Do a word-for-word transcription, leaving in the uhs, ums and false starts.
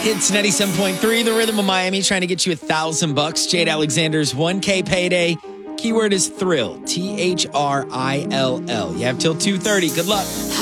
It's ninety-seven point three, the Rhythm of Miami, trying to get you a thousand bucks. Jade Alexander's one K payday. Keyword is thrill. T H R I L L. You have till two thirty. Good luck.